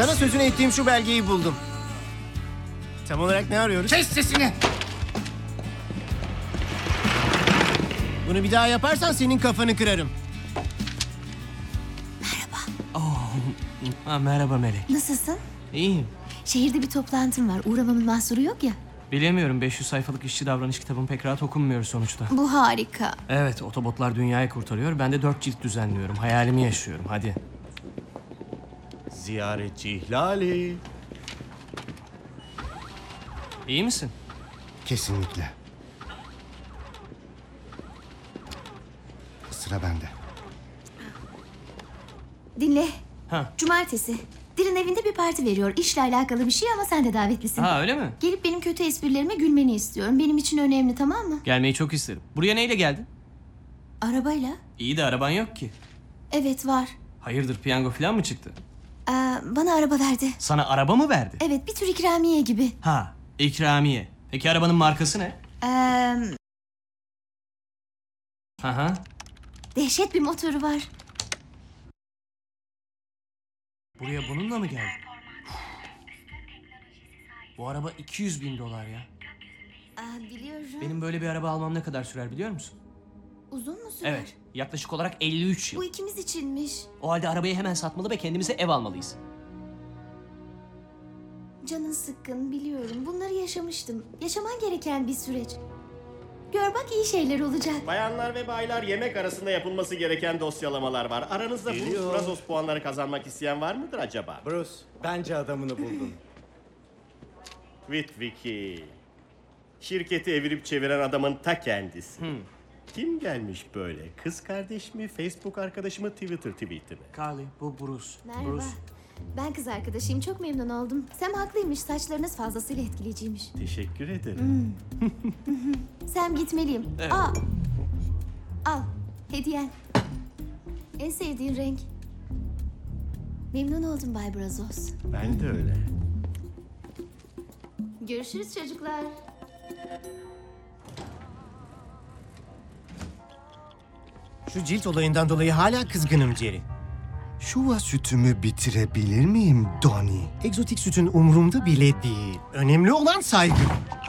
Sana sözünü ettiğim şu belgeyi buldum. Tam olarak ne arıyoruz? Kes sesini! Bunu bir daha yaparsan senin kafanı kırarım. Merhaba Melek. Nasılsın? İyiyim. Şehirde bir toplantım var. Uğramamın mahsuru yok ya. Bilemiyorum, 500 sayfalık işçi davranış kitabım pek rahat okunmuyor sonuçta. Bu harika. Evet, otobotlar dünyayı kurtarıyor. Ben de 4 cilt düzenliyorum. Hayalimi yaşıyorum. Hadi. Ziyaretçi ihlali. İyi misin? Kesinlikle. Sıra bende. Dinle. Ha. Cumartesi. Dilin evinde bir parti veriyor. İşle alakalı bir şey ama sen de davetlisin. Ha, öyle mi? Gelip benim kötü esprilerime gülmeni istiyorum. Benim için önemli, tamam mı? Gelmeyi çok isterim. Buraya neyle geldin? Arabayla. İyi de araban yok ki. Evet, var. Hayırdır, piyango falan mı çıktı? Bana araba verdi. Sana araba mı verdi? Evet, bir tür ikramiye gibi. Ha, ikramiye. Peki arabanın markası ne? Aha. Dehşet bir motoru var. Buraya bununla mı geldin? Bu araba 200.000 dolar ya. Biliyorum. Benim böyle bir araba almam ne kadar sürer biliyor musun? Uzun mu sürer? Evet, yaklaşık olarak 53 yıl. Bu ikimiz içinmiş. O halde arabayı hemen satmalı ve kendimize ev almalıyız. Canın sıkkın, biliyorum. Bunları yaşamıştım. Yaşaman gereken bir süreç. Gör bak, iyi şeyler olacak. Bayanlar ve baylar, yemek arasında yapılması gereken dosyalamalar var. Aranızda Bruce Brazos puanları kazanmak isteyen var mıdır acaba? Bruce, bence adamını buldun. Witwicky. Şirketi evirip çeviren adamın ta kendisi. Kim gelmiş böyle? Kız kardeş mi, Facebook arkadaşı mı, Twitter tweet'i mi? Carly, bu Bruce. Merhaba. Bruce. Ben kız arkadaşıyım. Çok memnun oldum. Sam haklıymış. Saçlarınız fazlasıyla etkileyiciymiş. Teşekkür ederim. Sam, gitmeliyim. Evet. Al. Hediyen. En sevdiğin renk. Memnun oldum Bay Brazos. Ben de öyle. Görüşürüz çocuklar. Şu cilt olayından dolayı hala kızgınım Jerry. Şuva sütümü bitirebilir miyim Donnie? Egzotik sütün umurumda bile değil. Önemli olan saygı.